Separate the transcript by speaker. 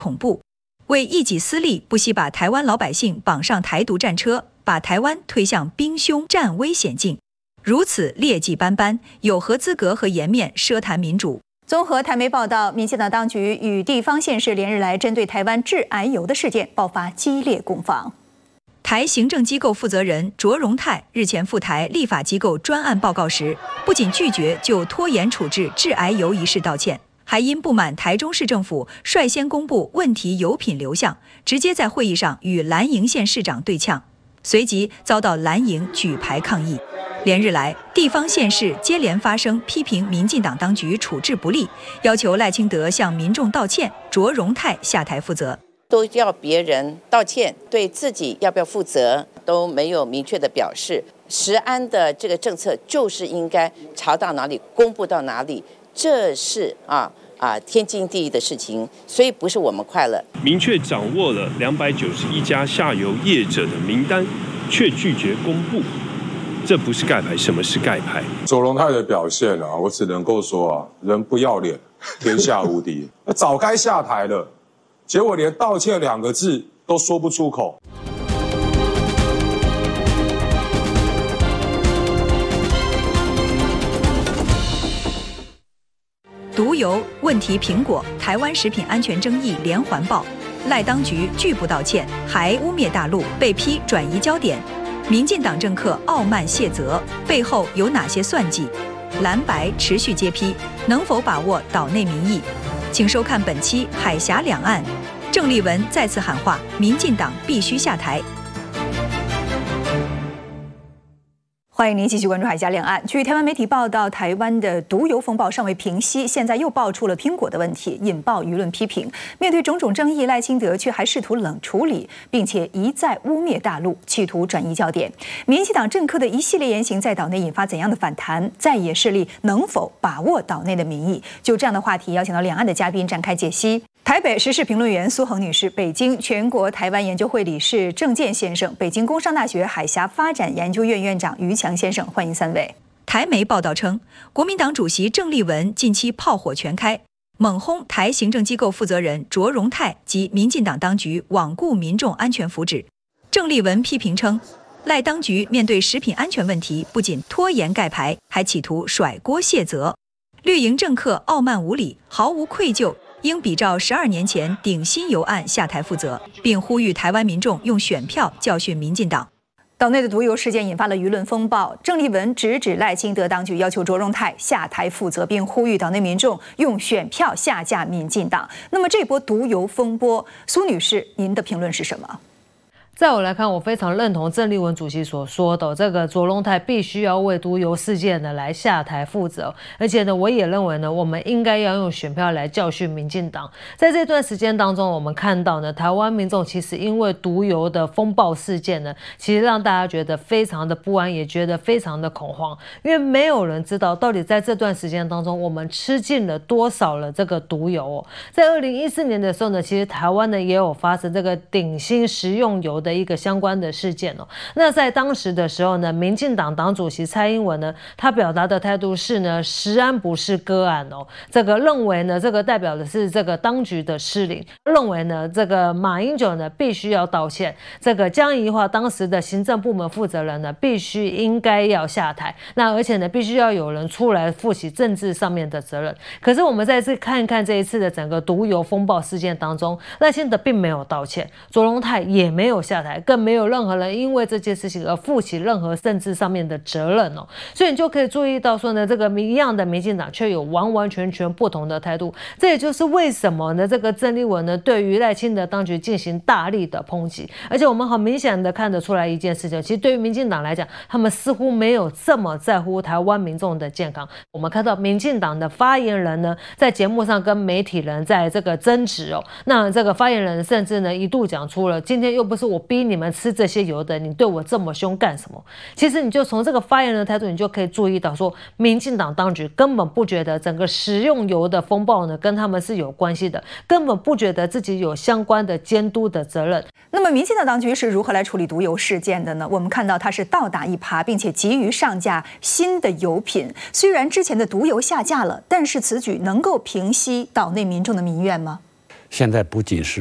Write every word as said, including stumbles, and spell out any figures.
Speaker 1: 恐怖，为一己私利，不惜把台湾老百姓绑上台独战车，把台湾推向兵凶战危险境。如此劣迹斑斑，有何资格和颜面奢谈民主？
Speaker 2: 综合台媒报道，民进党当局与地方县市连日来针对台湾致癌油的事件爆发激烈攻防。
Speaker 1: 台行政机构负责人卓荣泰日前赴台立法机构专案报告时，不仅拒绝就拖延处置致癌油一事道歉，还因不满台中市政府率先公布问题油品流向，直接在会议上与蓝营县市长对呛，随即遭到蓝营举牌抗议。连日来，地方县市接连发声批评民进党当局处置不力，要求赖清德向民众道歉，卓荣泰下台负责。
Speaker 3: 都要别人道歉，对自己要不要负责都没有明确的表示。食安的这个政策就是应该朝到哪里公布到哪里，这是啊啊天经地义的事情，所以不是我们快乐。
Speaker 4: 明确掌握了两百九十一家下游业者的名单，却拒绝公布，这不是盖牌，什么是盖牌？
Speaker 5: 卓荣泰的表现啊，我只能够说啊，人不要脸，天下无敌。早该下台了。结果连道歉两个字都说不出口。
Speaker 1: 毒油问题，苹果台湾食品安全争议连环爆，赖当局拒不道歉，还污蔑大陆，被批转移焦点。民进党政客傲慢卸责，背后有哪些算计？蓝白持续揭批，能否把握岛内民意？请收看本期《海峡两岸》。郑丽文再次喊话，民进党必须下台。
Speaker 2: 欢迎您继续关注海峡两岸。据台湾媒体报道，台湾的毒油风暴尚未平息，现在又爆出了苹果的问题，引爆舆论批评。面对种种争议，赖清德却还试图冷处理，并且一再污蔑大陆，企图转移焦点。民进党政客的一系列言行在岛内引发怎样的反弹？在野势力能否把握岛内的民意？就这样的话题，邀请到两岸的嘉宾展开解析。台北时事评论员苏恒女士，北京全国台湾研究会理事郑健先生，北京工商大学海峡发展研究院院长于强先生，欢迎三位。
Speaker 1: 台媒报道称，国民党主席郑丽文近期炮火全开，猛轰台行政机构负责人卓荣泰及民进党当局罔顾民众安全福祉。郑丽文批评称，赖当局面对食品安全问题，不仅拖延盖牌，还企图甩锅卸责。绿营政客傲慢无礼，毫无愧疚，应比照十二年前顶新油案下台负责，并呼吁台湾民众用选票教训民进党。
Speaker 2: 岛内的毒油事件引发了舆论风暴，郑丽文直指赖清德当局要求卓荣泰下台负责，并呼吁岛内民众用选票下架民进党。那么这波毒油风波，苏女士，您的评论是什么？
Speaker 6: 在我来看，我非常认同郑丽文主席所说的，这个卓荣泰必须要为毒油事件呢来下台负责，而且呢，我也认为呢，我们应该要用选票来教训民进党。在这段时间当中，我们看到呢，台湾民众其实因为毒油的风暴事件呢，其实让大家觉得非常的不安，也觉得非常的恐慌，因为没有人知道到底在这段时间当中，我们吃进了多少了这个毒油哦。在二零一四年的时候呢，其实台湾呢也有发生这个顶新食用油的一个相关的事件哦。那在当时的时候呢，民进党党主席蔡英文呢，他表达的态度是呢，食安不是个案哦，这个认为呢，这个代表的是这个当局的失灵，认为呢，这个马英九呢必须要道歉，这个江宜樺当时的行政部门负责人呢，必须应该要下台，那而且呢，必须要有人出来负起政治上面的责任。可是我们再次看一看这一次的整个毒油风暴事件当中，赖清德并没有道歉，卓荣泰也没有下台，更没有任何人因为这件事情而负起任何政治上面的责任哦。所以你就可以注意到说呢，这个一样的民进党却有完完全全不同的态度。这也就是为什么呢，这个郑丽文呢对于赖清德当局进行大力的抨击。而且我们很明显的看得出来一件事情，其实对于民进党来讲，他们似乎没有这么在乎台湾民众的健康。我们看到民进党的发言人呢，在节目上跟媒体人在这个争执哦，那这个发言人甚至呢一度讲出了，今天又不是我逼你们吃这些油的，你对我这么凶干什么？其实你就从这个发言人的态度，你就可以注意到说，民进党当局根本不觉得整个食用油的风暴呢跟他们是有关系的，根本不觉得自己有相关的监督的责任。
Speaker 2: 那么民进党当局是如何来处理毒油事件的呢？我们看到它是倒打一耙，并且急于上架新的油品。虽然之前的毒油下架了，但是此举能够平息岛内民众的民怨吗？
Speaker 7: 现在不仅是